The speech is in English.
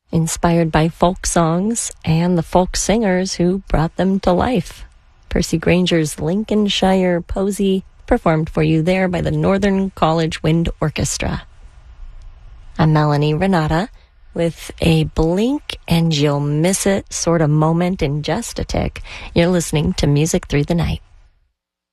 inspired by folk songs and the folk singers who brought them to life. Percy Granger's Lincolnshire Posy, performed for you there by the Northern College Wind Orchestra. I'm Melanie Renata with a blink and you'll miss it sort of moment in just a tick. You're listening to Music Through the Night.